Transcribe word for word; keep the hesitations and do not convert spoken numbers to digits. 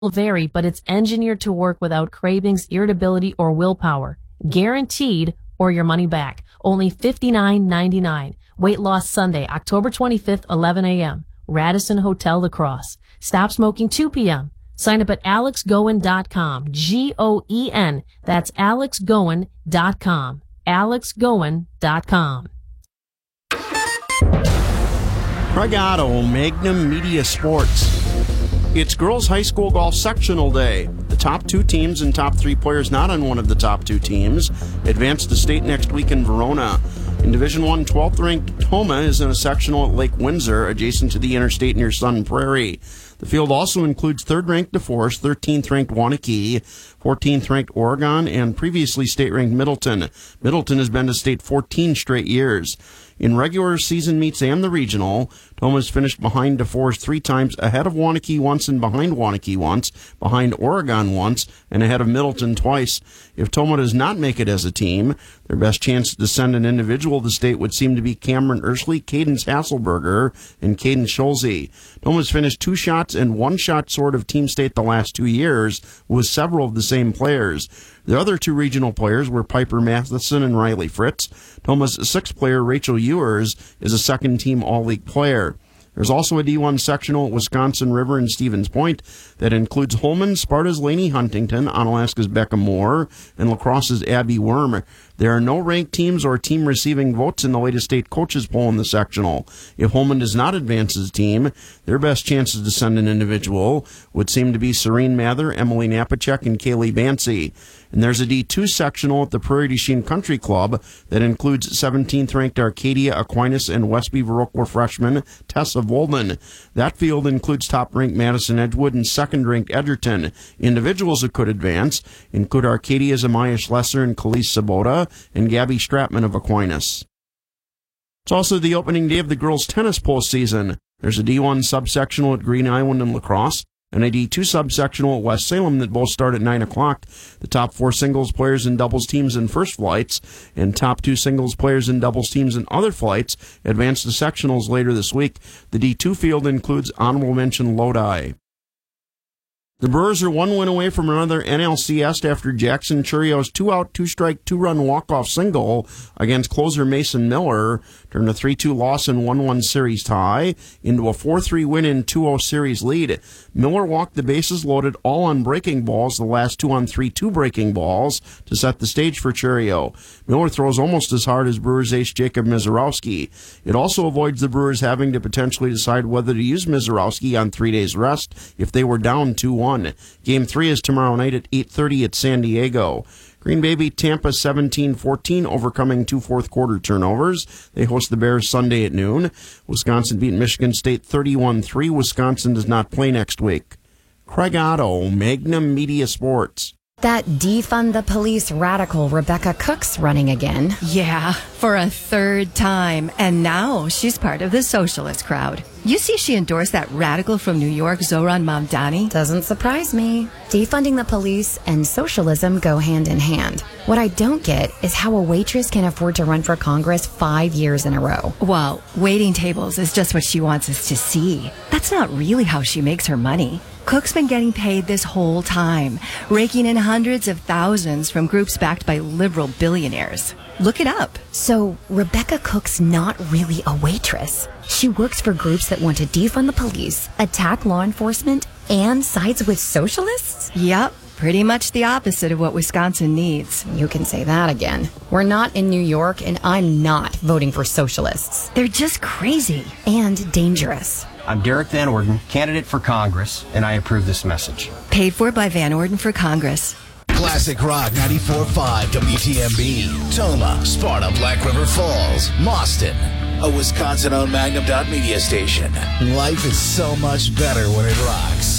will vary, but it's engineered to work without cravings, irritability, or willpower. Guaranteed or your money back. Only fifty-nine ninety-nine. Weight Loss Sunday, October twenty-fifth, eleven a.m. Radisson Hotel La Crosse. Stop smoking two p.m. Sign up at alex goen dot com. G O E N. That's alex goen dot com. alex goen dot com. Craig Otto, Magnum Media Sports. It's girls high school golf sectional day. The top two teams and top three players not on one of the top two teams advance to state next week in Verona. In Division One, twelfth ranked Toma is in a sectional at Lake Windsor, adjacent to the interstate near Sun Prairie. The field also includes third ranked DeForest, thirteenth ranked Waunakee, fourteenth ranked Oregon, and previously state ranked Middleton. Middleton has been to state fourteen straight years. In regular season meets and the regional, Toma's finished behind DeForest three times, ahead of Waunakee once and behind Waunakee once, behind Oregon once, and ahead of Middleton twice. If Toma does not make it as a team, their best chance to send an individual to state would seem to be Cameron Ursley, Cadence Hasselberger, and Caden Schulze. Toma's finished two shots and one shot short of team state the last two years, with several of the same players. The other two regional players were Piper Matheson and Riley Fritz. Toma's sixth player, Rachel Ewers, is a second-team All-League player. There's also a D one sectional at Wisconsin River and Stevens Point that includes Holman, Sparta's Laney Huntington, Onalaska's Becca Moore, and La Crosse's Abby Worm. There are no ranked teams or team receiving votes in the latest state coaches poll in the sectional. If Holman does not advance as a team, their best chances to send an individual would seem to be Serene Mather, Emily Napachek, and Kaylee Bancy. And there's a D two sectional at the Prairie du Chien Country Club that includes seventeenth ranked Arcadia Aquinas and Westby Viroqua freshman Tessa Volden. That field includes top-ranked Madison Edgewood and second-ranked Edgerton. Individuals that could advance include Arcadia's Amaya Schlesser and Khalees Sabota and Gabby Stratman of Aquinas. It's also the opening day of the girls' tennis postseason. There's a D one subsectional at Green Island and La Crosse, and a D two subsectional at West Salem that both start at nine o'clock. The top four singles players and doubles teams in first flights and top two singles players and doubles teams in other flights advance to sectionals later this week. The D two field includes honorable mention Lodi. The Brewers are one win away from another N L C S after Jackson Churio's two-out, two-strike, two-run walk-off single against closer Mason Miller turned a three two loss and one one series tie into a four three win and two oh series lead. Miller walked the bases loaded all on breaking balls, the last two on three two breaking balls, to set the stage for Churio. Miller throws almost as hard as Brewers ace Jacob Mizorowski. It also avoids the Brewers having to potentially decide whether to use Mizorowski on three days rest if they were down two one. Game three is tomorrow night at eight thirty at San Diego. Green Bay beat Tampa seventeen fourteen, overcoming two fourth-quarter turnovers. They host the Bears Sunday at noon. Wisconsin beat Michigan State thirty-one three. Wisconsin does not play next week. Craig Otto, Magnum Media Sports. That defund the police radical Rebecca Cook's running again. Yeah, for a third time. And now she's part of the socialist crowd. You see she endorsed that radical from New York, Zohran Mamdani? Doesn't surprise me. Defunding the police and socialism go hand in hand. What I don't get is how a waitress can afford to run for Congress five years in a row. Well, waiting tables is just what she wants us to see. That's not really how she makes her money. Cook's been getting paid this whole time, raking in hundreds of thousands from groups backed by liberal billionaires. Look it up. So Rebecca Cook's not really a waitress. She works for groups that want to defund the police, attack law enforcement, and sides with socialists? Yep. Pretty much the opposite of what Wisconsin needs. You can say that again. We're not in New York, and I'm not voting for socialists. They're just crazy. And dangerous. I'm Derek Van Orden, candidate for Congress, and I approve this message. Paid for by Van Orden for Congress. Classic Rock ninety-four point five W T M B. Toma, Sparta, Black River Falls, Mauston. A Wisconsin-owned Magnum Media station. Life is so much better when it rocks.